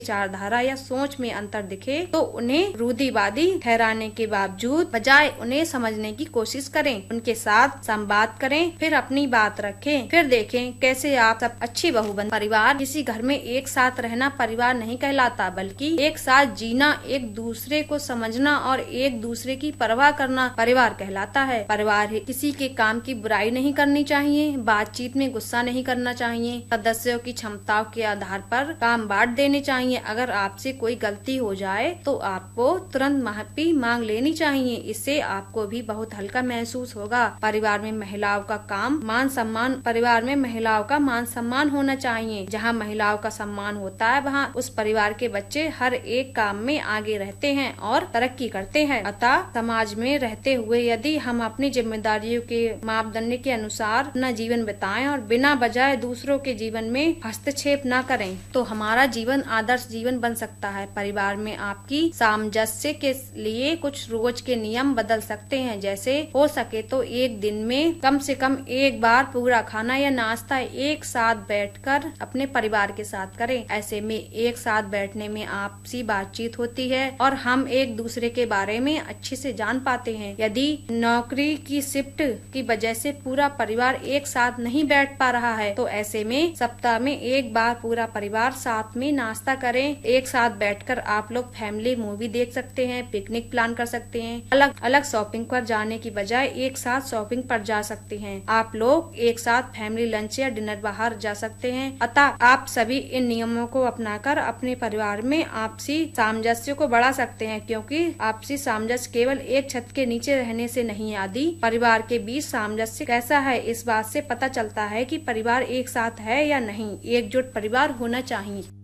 विचारधारा या सोच में अंतर दिखे तो उन्हें रूढ़िवादी ठहराने के बावजूद बजाय उन्हें समझने की कोशिश करें, उनके साथ संवाद करें, फिर अपनी बात रखें, फिर देखें कैसे आप सब अच्छी बहू बन। परिवार किसी घर में एक साथ रहना परिवार नहीं कहलाता, बल्कि एक साथ जीना, एक दूसरे को समझना और एक दूसरे की परवाह करना परिवार कहलाता है। परिवार किसी के काम की बुराई नहीं करनी चाहिए, बातचीत में गुस्सा नहीं करना चाहिए, सदस्यों की क्षमताओं के आधार पर काम बांट देने चाहिए। अगर आपसे कोई गलती हो जाए तो आपको तुरंत माफी मांग लेनी चाहिए, इससे आपको भी बहुत हल्का महसूस होगा। परिवार में महिलाओं का मान सम्मान होना चाहिए। जहाँ महिलाओं का सम्मान होता है वहाँ उस परिवार के बच्चे हर एक काम में आगे रहते हैं और तरक्की करते हैं। अतः समाज में रहते हुए यदि हम अपनी जिम्मेदारियों के मापदंड के अनुसार अपना जीवन बिताएं और बिना बजाय दूसरों के जीवन में हस्तक्षेप न करें तो हमारा जीवन आदर्श जीवन बन सकता है। परिवार में आपकी सामंजस्य के लिए कुछ रोज के नियम बदल सकते हैं, जैसे हो सके तो एक दिन में कम से कम एक बार पूरा खाना या नाश्ता एक साथ बैठकर अपने परिवार के साथ करें। ऐसे में एक साथ बैठने में आपसी बातचीत होती है और हम एक दूसरे के बारे में अच्छे से जान पाते हैं। यदि नौकरी की शिफ्ट की वजह से पूरा परिवार एक साथ नहीं बैठ पा रहा है तो ऐसे में सप्ताह में एक बार पूरा परिवार साथ में नाश्ता करें। एक साथ बैठकर आप लोग फैमिली मूवी देख सकते हैं, पिकनिक प्लान कर सकते हैं, अलग अलग शॉपिंग पर जाने की बजाय एक साथ शॉपिंग पर जा सकते हैं। आप लोग एक साथ फैमिली लंच या डिनर बाहर जा सकते हैं। अतः आप सभी इन नियमों को अपनाकर अपने परिवार में आपसी सामंजस्य को बढ़ा सकते हैं, क्योंकि आपसी सामंजस्य केवल एक छत के नीचे रहने से नहीं आती। परिवार के बीच सामंजस्य कैसा है इस बात से पता चलता है कि परिवार एक साथ है या नहीं। एकजुट परिवार होना चाहिए।